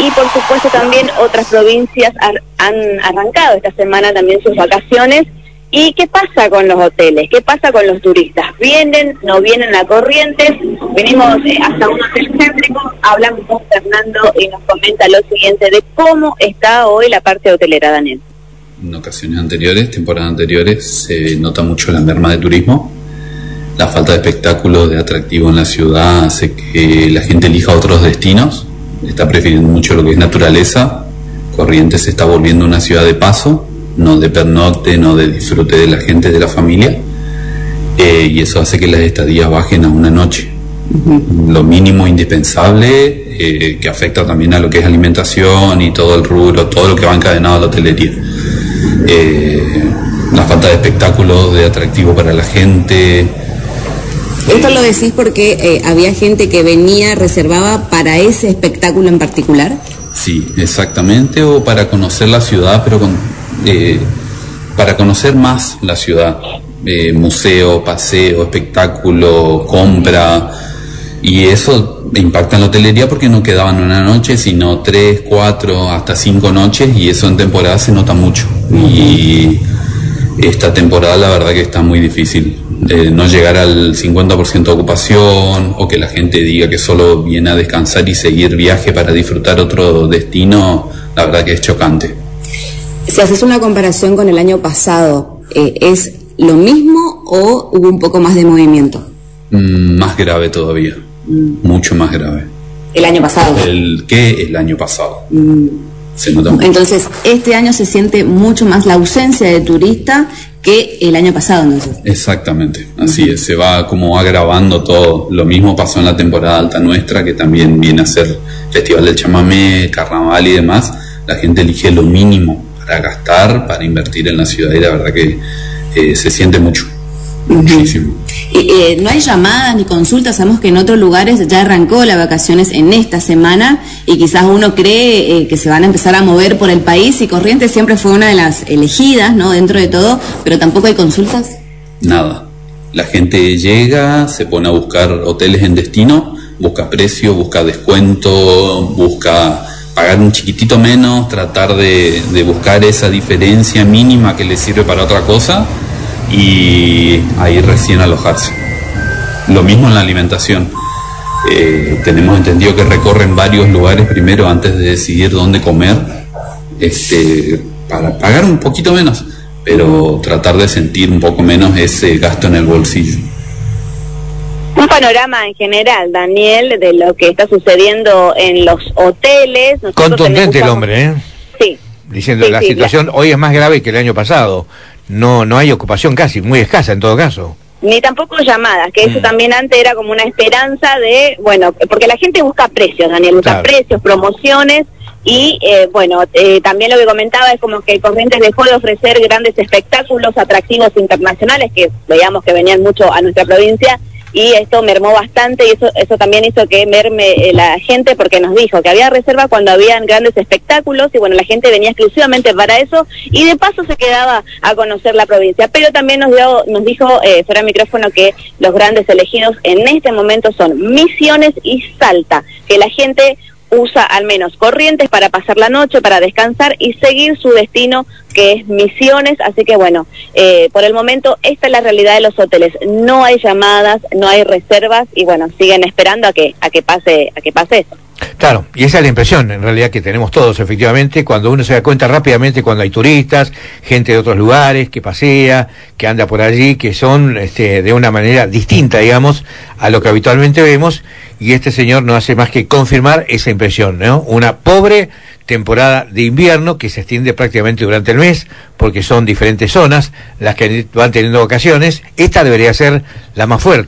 y por supuesto también otras provincias han arrancado esta semana también sus vacaciones. ¿Y qué pasa con los hoteles? ¿Qué pasa con los turistas? ¿Vienen, no vienen a Corrientes? Venimos hasta un hotel céntrico, hablamos con Fernando y nos comenta lo siguiente de cómo está hoy la parte hotelera, Daniel. En ocasiones anteriores, temporadas anteriores, se nota mucho la merma de turismo. La falta de espectáculos, de atractivo en la ciudad hace que la gente elija otros destinos. Está prefiriendo mucho lo que es naturaleza. Corrientes se está volviendo una ciudad de paso, no de pernocte, no de disfrute de la gente, de la familia, y eso hace que las estadías bajen a una noche. Lo mínimo indispensable, que afecta también a lo que es alimentación y todo el rubro, todo lo que va encadenado a la hotelería. La falta de espectáculos, de atractivo para la gente. ¿Esto lo decís porque había gente que venía, reservaba para ese espectáculo en particular? Sí, exactamente, o para conocer la ciudad, pero para conocer más la ciudad, museo, paseo, espectáculo, compra, y eso impacta en la hotelería porque no quedaban una noche, sino 3, 4, hasta 5 noches, y eso en temporada se nota mucho. Y esta temporada la verdad que está muy difícil, no llegar al 50% de ocupación, o que la gente diga que solo viene a descansar y seguir viaje para disfrutar otro destino, la verdad que es chocante. Si haces una comparación con el año pasado, ¿es lo mismo o hubo un poco más de movimiento? Más grave todavía, mucho más grave. ¿El año pasado? El año pasado. Se nota mucho. Entonces, este año se siente mucho más la ausencia de turista que el año pasado, entonces. Exactamente, así es, se va como agravando todo. Lo mismo pasó en la temporada alta nuestra, que también viene a ser Festival del Chamamé, Carnaval y demás. La gente elige lo mínimo para gastar, para invertir en la ciudad, y la verdad que se siente mucho, muchísimo. No hay llamadas ni consultas, sabemos que en otros lugares ya arrancó las vacaciones en esta semana y quizás uno cree que se van a empezar a mover por el país, y Corrientes siempre fue una de las elegidas, ¿no?, dentro de todo, pero tampoco hay consultas. Nada, la gente llega, se pone a buscar hoteles en destino, busca precio, busca descuento, busca pagar un chiquitito menos, tratar de buscar esa diferencia mínima que le sirve para otra cosa, y ahí recién alojarse. Lo mismo en la alimentación. Tenemos entendido que recorren varios lugares primero antes de decidir dónde comer, para pagar un poquito menos, pero tratar de sentir un poco menos ese gasto en el bolsillo. Un panorama en general, Daniel, de lo que está sucediendo en los hoteles. Contundente el hombre, ¿eh? Sí. Diciendo sí, la situación hoy es más grave que el año pasado. No hay ocupación casi, muy escasa en todo caso. Ni tampoco llamadas, que eso también antes era como una esperanza de, bueno, porque la gente busca precios, Daniel, busca precios, promociones, y también lo que comentaba es como que Corrientes dejó de ofrecer grandes espectáculos atractivos internacionales que veíamos que venían mucho a nuestra provincia, y esto mermó bastante, y eso también hizo que merme la gente, porque nos dijo que había reserva cuando habían grandes espectáculos, y bueno, la gente venía exclusivamente para eso, y de paso se quedaba a conocer la provincia. Pero también nos dijo fuera de micrófono que los grandes elegidos en este momento son Misiones y Salta, que la gente usa al menos Corrientes para pasar la noche, para descansar y seguir su destino, que es Misiones. Así que bueno, por el momento esta es la realidad de los hoteles. No hay llamadas, no hay reservas, y bueno, siguen esperando a que pase eso. Claro, y esa es la impresión en realidad que tenemos todos, efectivamente, cuando uno se da cuenta rápidamente cuando hay turistas, gente de otros lugares que pasea, que anda por allí, que son de una manera distinta, digamos, a lo que habitualmente vemos, y este señor no hace más que confirmar esa impresión, ¿no? Una pobre temporada de invierno que se extiende prácticamente durante el mes, porque son diferentes zonas las que van teniendo vacaciones. Esta debería ser la más fuerte.